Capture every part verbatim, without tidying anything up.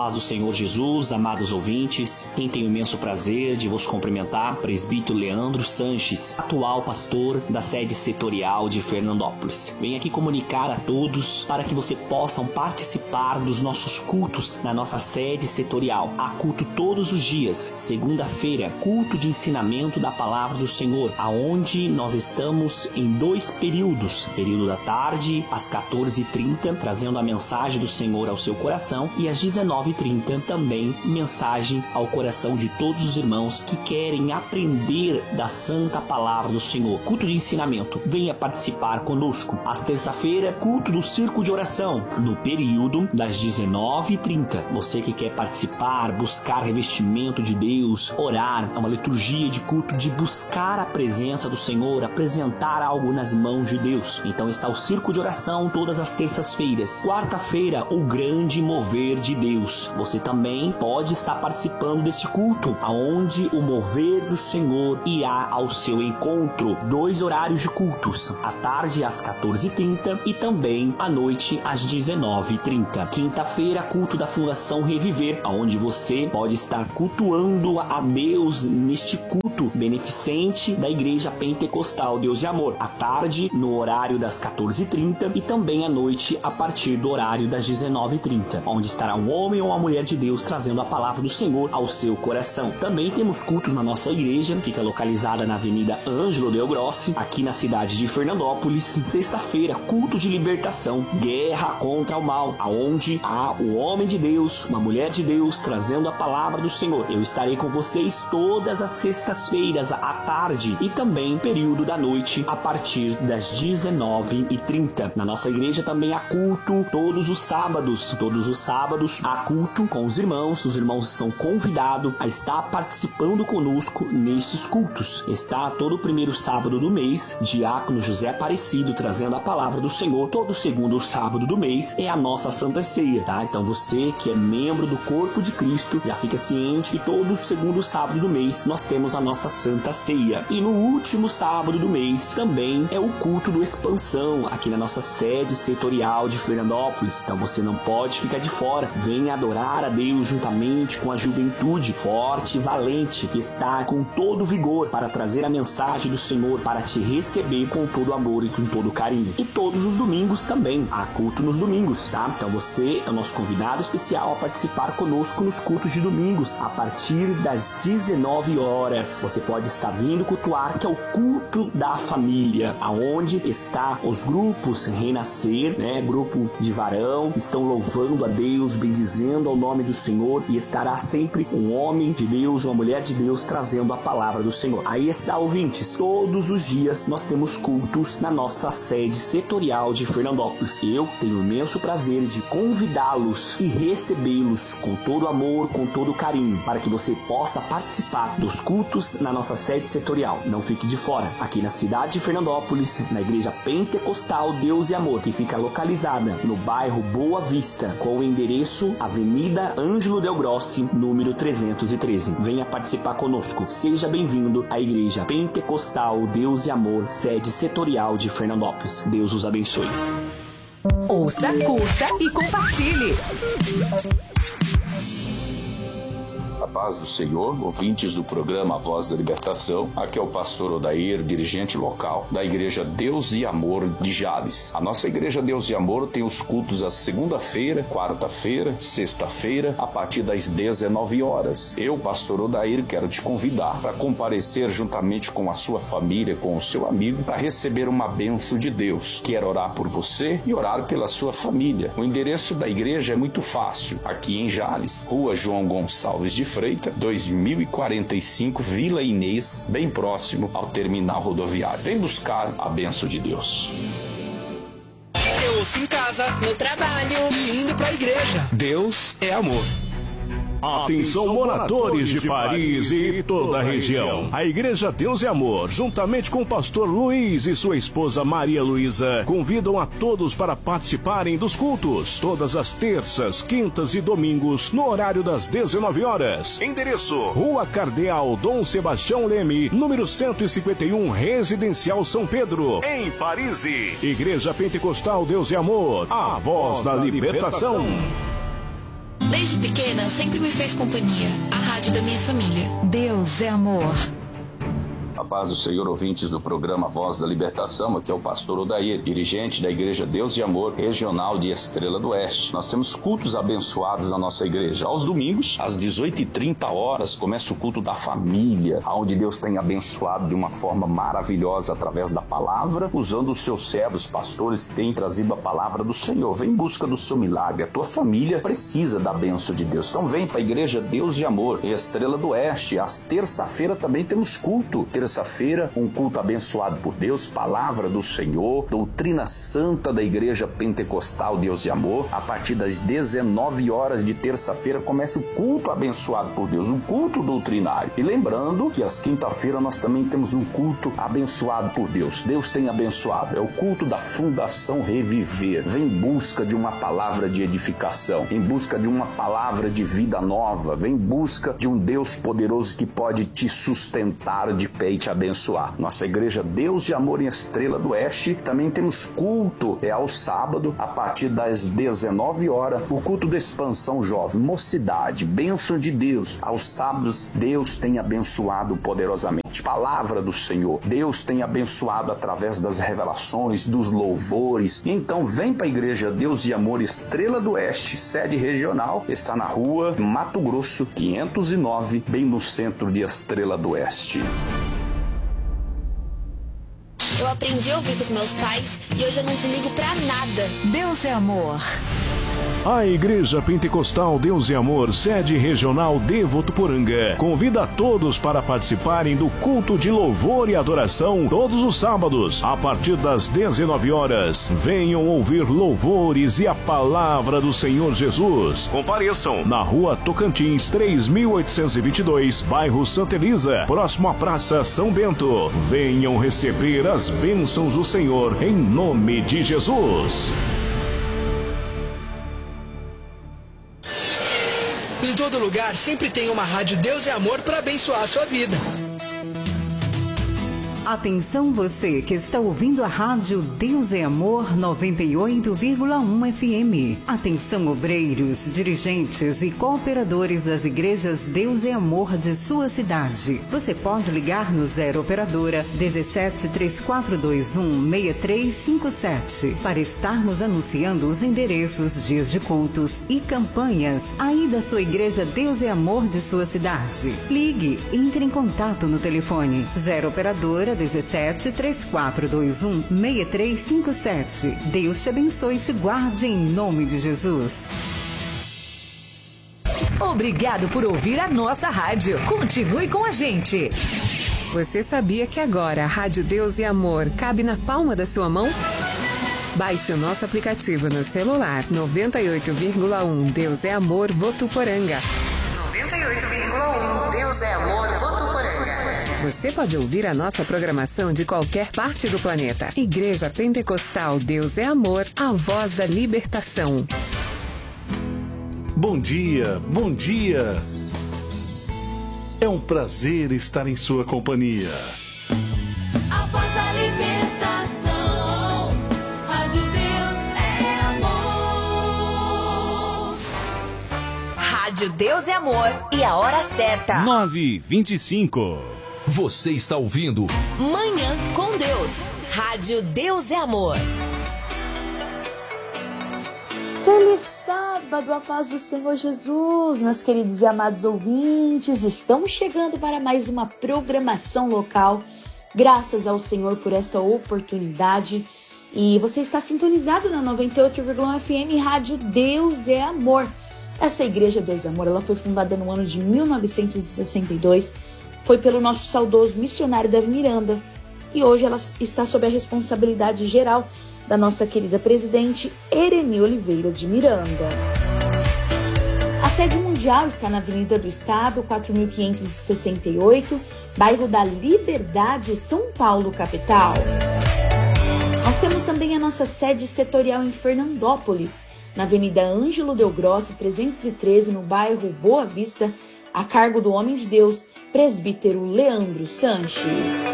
paz do Senhor Jesus, amados ouvintes, quem tem o imenso prazer de vos cumprimentar, presbítero Leandro Sanches, atual pastor da sede setorial de Fernandópolis. Venho aqui comunicar a todos para que vocês possam participar dos nossos cultos na nossa sede setorial. Há culto todos os dias, segunda-feira, culto de ensinamento da palavra do Senhor, aonde nós estamos em dois períodos, período da tarde, às quatorze e trinta, trazendo a mensagem do Senhor ao seu coração, e às dezenove e trinta também mensagem ao coração de todos os irmãos que querem aprender da santa palavra do Senhor. Culto de ensinamento, venha participar conosco. Às terça-feira, culto do círculo de oração, no período das dezenove e trinta. Você que quer participar, buscar revestimento de Deus, orar, é uma liturgia de culto de buscar a presença do Senhor, apresentar algo nas mãos de Deus. Então está o círculo de oração todas as terças-feiras. Quarta-feira, o grande mover de Deus. Você também pode estar participando desse culto, aonde o mover do Senhor irá ao seu encontro. Dois horários de cultos, à tarde às quatorze e trinta e também à noite às dezenove e trinta. Quinta-feira, culto da Fundação Reviver, aonde você pode estar cultuando a Deus neste culto beneficente da Igreja Pentecostal Deus e Amor. À tarde, no horário das quatorze e trinta e também à noite a partir do horário das dezenove e trinta, onde estará um homem ou uma mulher de Deus trazendo a palavra do Senhor ao seu coração. Também temos culto na nossa igreja, fica localizada na Avenida Ângelo Del Grossi, aqui na cidade de Fernandópolis. Sexta-feira, culto de libertação, guerra contra o mal, aonde há o homem de Deus, uma mulher de Deus trazendo a palavra do Senhor. Eu estarei com vocês todas as sextas-feiras à tarde e também período da noite a partir das dezenove e trinta. Na nossa igreja também há culto todos os sábados. Todos os sábados há culto com os irmãos. Os irmãos são convidados a estar participando conosco nesses cultos. Está todo o primeiro sábado do mês, diácono José Aparecido trazendo a palavra do Senhor. Todo segundo sábado do mês é a nossa Santa Ceia, tá? Então você que é membro do corpo de Cristo, já fica ciente que todo segundo sábado do mês nós temos a nossa Santa Ceia. E no último sábado do mês também é o culto do Expansão, aqui na nossa sede setorial de Fernandópolis. Então você não pode ficar de fora. Venha adorar a Deus juntamente com a juventude forte e valente que está com todo vigor para trazer a mensagem do Senhor, para te receber com todo amor e com todo carinho. E todos os domingos também há culto nos domingos, tá? Então você é o nosso convidado especial a participar conosco nos cultos de domingos a partir das dezenove horas. Você pode estar vindo cultuar, que é o culto da família, aonde está os grupos Renascer, né? Grupo de varão, estão louvando a Deus, bendizendo ao nome do Senhor, e estará sempre um homem de Deus, uma mulher de Deus trazendo a palavra do Senhor. Aí está, ouvintes, todos os dias nós temos cultos na nossa sede setorial de Fernandópolis. Eu tenho o imenso prazer de convidá-los e recebê-los com todo amor, com todo carinho, para que você possa participar dos cultos na nossa sede setorial. Não fique de fora, aqui na cidade de Fernandópolis, na Igreja Pentecostal Deus e Amor, que fica localizada no bairro Boa Vista, com o endereço Avenida Ângelo Del Grossi, número trezentos e treze. Venha participar conosco. Seja bem-vindo à Igreja Pentecostal Deus e Amor, sede setorial de Fernandópolis. Deus os abençoe. Ouça, curta e compartilhe. A paz do Senhor, ouvintes do programa A Voz da Libertação. Aqui é o pastor Odair, dirigente local da Igreja Deus e Amor de Jales. A nossa Igreja Deus e Amor tem os cultos às segunda-feira, quarta-feira, sexta-feira, a partir das dezenove horas. Eu, pastor Odair, quero te convidar para comparecer juntamente com a sua família, com o seu amigo, para receber uma bênção de Deus. Quero orar por você e orar pela sua família. O endereço da igreja é muito fácil. Aqui em Jales, Rua João Gonçalves de Freitas, dois mil e quarenta e cinco, Vila Inês, bem próximo ao terminal rodoviário. Vem buscar a bênção de Deus. Eu ouço em casa, no trabalho, indo pra igreja. Deus é amor. Atenção, moradores de Paris e toda a região. A Igreja Deus e Amor, juntamente com o pastor Luiz e sua esposa Maria Luísa, convidam a todos para participarem dos cultos, todas as terças, quintas e domingos, no horário das dezenove horas. Endereço: Rua Cardeal Dom Sebastião Leme, número cento e cinquenta e um, Residencial São Pedro, em Paris. Igreja Pentecostal Deus e Amor, a voz da libertação. Desde pequena, sempre me fez companhia. A rádio da minha família. Deus é amor. A paz do Senhor, ouvintes do programa Voz da Libertação, aqui é o pastor Odair, dirigente da Igreja Deus e Amor, regional de Estrela do Oeste. Nós temos cultos abençoados na nossa igreja. Aos domingos, às dezoito e trinta horas, começa o culto da família, onde Deus tem abençoado de uma forma maravilhosa através da palavra, usando os seus servos, pastores, que têm trazido a palavra do Senhor. Vem em busca do seu milagre. A tua família precisa da bênção de Deus. Então vem para a Igreja Deus e Amor, em Estrela do Oeste. Às terça-feira também temos culto. Terça-feira, um culto abençoado por Deus, palavra do Senhor, doutrina santa da Igreja Pentecostal Deus e Amor. A partir das dezenove horas de terça-feira começa o culto abençoado por Deus, um culto doutrinário. E lembrando que às quinta-feira nós também temos um culto abençoado por Deus. Deus tem abençoado. É o culto da Fundação Reviver. Vem em busca de uma palavra de edificação, em busca de uma palavra de vida nova, vem em busca de um Deus poderoso que pode te sustentar de pé e te abençoar. Nossa Igreja Deus e Amor em Estrela do Oeste, também temos culto, é ao sábado, a partir das dezenove horas, o culto da expansão jovem, mocidade, bênção de Deus. Aos sábados, Deus tem abençoado poderosamente. Palavra do Senhor, Deus tem abençoado através das revelações, dos louvores. Então vem para a Igreja Deus e Amor Estrela do Oeste, sede regional, está na rua Mato Grosso, quinhentos e nove, bem no centro de Estrela do Oeste. Eu aprendi a ouvir com os meus pais e hoje eu não desligo pra nada. Deus é amor. A Igreja Pentecostal Deus e Amor, sede regional de Votuporanga, convida a todos para participarem do culto de louvor e adoração todos os sábados, a partir das dezenove horas. Venham ouvir louvores e a palavra do Senhor Jesus. Compareçam na Rua Tocantins, três mil oitocentos e vinte e dois, bairro Santa Elisa, próximo à Praça São Bento. Venham receber as bênçãos do Senhor em nome de Jesus. Em todo lugar sempre tem uma rádio Deus e Amor para abençoar a sua vida. Atenção você que está ouvindo a rádio Deus é Amor noventa e oito vírgula um F M. Atenção obreiros, dirigentes e cooperadores das igrejas Deus é Amor de sua cidade. Você pode ligar no zero operadora dezessete, três quatro dois um, seis três cinco sete para estarmos anunciando os endereços, dias de cultos e campanhas aí da sua igreja Deus é Amor de sua cidade. Ligue, entre em contato no telefone zero operadora dezessete, três quatro dois um, seis três cinco sete. Deus te abençoe e te guarde em nome de Jesus. Obrigado por ouvir a nossa rádio. Continue com a gente. Você sabia que agora a Rádio Deus e Amor cabe na palma da sua mão? Baixe o nosso aplicativo no celular. noventa e oito vírgula um Deus é Amor Votuporanga. noventa e oito vírgula um Deus é Amor Votuporanga. Você pode ouvir a nossa programação de qualquer parte do planeta. Igreja Pentecostal Deus é Amor, a voz da libertação. Bom dia, bom dia. É um prazer estar em sua companhia. A voz da libertação, Rádio Deus é Amor. Rádio Deus é Amor e a hora certa. nove e vinte e cinco. Você está ouvindo Manhã com Deus. Rádio Deus é Amor. Feliz sábado, a paz do Senhor Jesus, meus queridos e amados ouvintes. Estamos chegando para mais uma programação local. Graças ao Senhor por esta oportunidade. E você está sintonizado na noventa e oito vírgula um F M, Rádio Deus é Amor. Essa igreja Deus é Amor, ela foi fundada no ano de mil novecentos e sessenta e dois. Foi pelo nosso saudoso missionário Davi Miranda. E hoje ela está sob a responsabilidade geral da nossa querida presidente Ereni Oliveira de Miranda. A sede mundial está na Avenida do Estado, quatro mil quinhentos e sessenta e oito, bairro da Liberdade, São Paulo, capital. Nós temos também a nossa sede setorial em Fernandópolis, na Avenida Ângelo Del Grosso, trezentos e treze, no bairro Boa Vista, a cargo do homem de Deus, presbítero Leandro Sanches.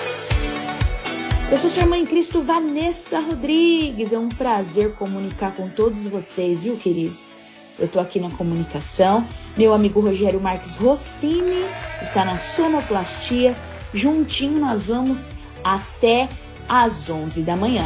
Eu sou sua irmã em Cristo, Vanessa Rodrigues. É um prazer comunicar com todos vocês, viu, queridos? eu tô aqui na comunicação. Meu amigo Rogério Marques Rossini está na sonoplastia. Juntinho nós vamos até às onze da manhã.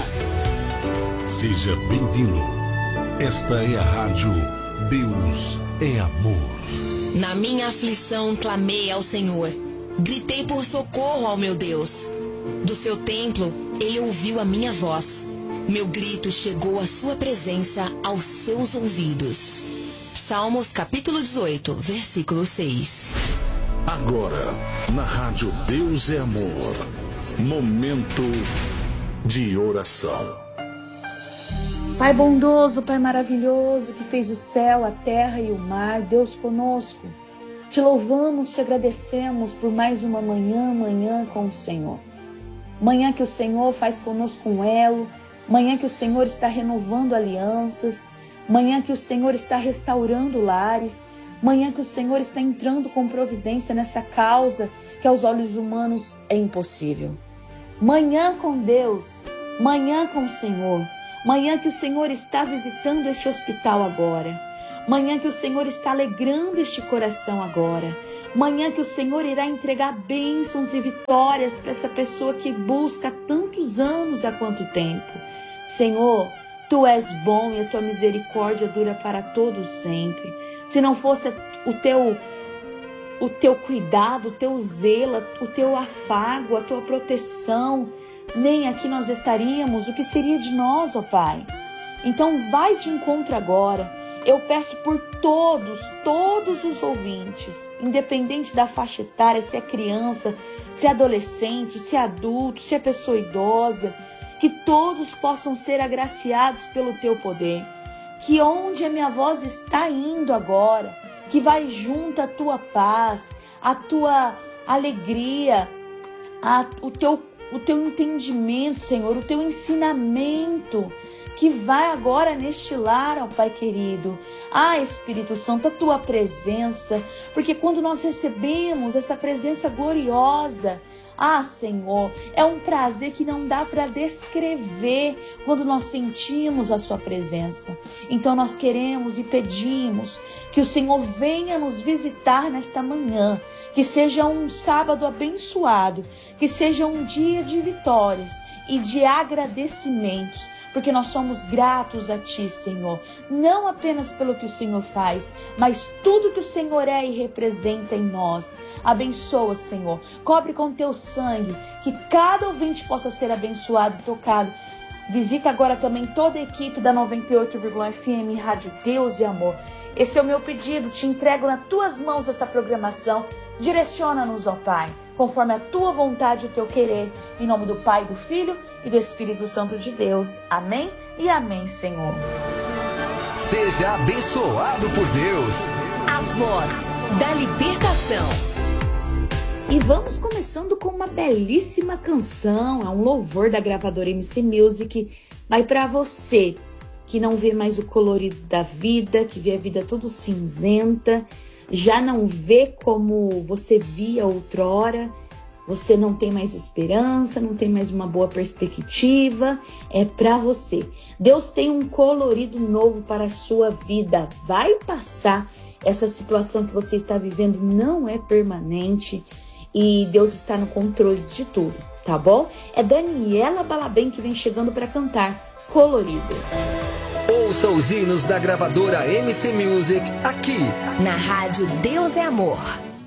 Seja bem-vindo. Esta é a Rádio Deus é Amor. Na minha aflição clamei ao Senhor. Gritei por socorro ao meu Deus. Do seu templo ele ouviu a minha voz. Meu grito chegou à sua presença, aos seus ouvidos. Salmos capítulo dezoito, versículo seis. Agora, na Rádio Deus é Amor, momento de oração. Pai bondoso, Pai maravilhoso, que fez o céu, a terra e o mar, Deus conosco. Te louvamos, te agradecemos por mais uma manhã, manhã com o Senhor. Manhã que o Senhor faz conosco um elo, manhã que o Senhor está renovando alianças, manhã que o Senhor está restaurando lares, manhã que o Senhor está entrando com providência nessa causa que aos olhos humanos é impossível. Manhã com Deus, manhã com o Senhor, manhã que o Senhor está visitando este hospital agora, manhã que o Senhor está alegrando este coração agora, manhã que o Senhor irá entregar bênçãos e vitórias para essa pessoa que busca há tantos anos, há quanto tempo. Senhor, Tu és bom e a Tua misericórdia dura para todos sempre. Se não fosse o Teu, o teu cuidado, o Teu zelo, o Teu afago, a Tua proteção, nem aqui nós estaríamos. O que seria de nós, ó Pai? Então vai de encontro agora. Eu peço por todos, todos os ouvintes, independente da faixa etária, se é criança, se é adolescente, se é adulto, se é pessoa idosa, que todos possam ser agraciados pelo Teu poder. Que onde a minha voz está indo agora, que vai junto a Tua paz, a Tua alegria, a, o, teu, o Teu entendimento, Senhor, o Teu ensinamento, que vai agora neste lar, ó Pai querido. Ah, Espírito Santo, a Tua presença, porque quando nós recebemos essa presença gloriosa, ah, Senhor, é um prazer que não dá para descrever quando nós sentimos a Sua presença. Então nós queremos e pedimos que o Senhor venha nos visitar nesta manhã, que seja um sábado abençoado, que seja um dia de vitórias e de agradecimentos, porque nós somos gratos a Ti, Senhor, não apenas pelo que o Senhor faz, mas tudo que o Senhor é e representa em nós. Abençoa, Senhor, cobre com Teu sangue, que cada ouvinte possa ser abençoado e tocado. Visita agora também toda a equipe da noventa e oito vírgula um F M, Rádio Deus e Amor. Esse é o meu pedido, te entrego nas Tuas mãos essa programação. Direciona-nos, ó Pai, conforme a Tua vontade e o Teu querer, em nome do Pai, do Filho e do Espírito Santo de Deus. Amém e amém, Senhor. Seja abençoado por Deus. A voz da libertação. E vamos começando com uma belíssima canção, é um louvor da gravadora M C Music. Vai para você que não vê mais o colorido da vida, que vê a vida tudo cinzenta, já não vê como você via outrora, você não tem mais esperança, não tem mais uma boa perspectiva, é para você. Deus tem um colorido novo para a sua vida, vai passar. Essa situação que você está vivendo não é permanente e Deus está no controle de tudo, tá bom? É Daniela Balabem que vem chegando para cantar Colorido. Ouça os hinos da gravadora M C Music aqui na Rádio Deus é Amor.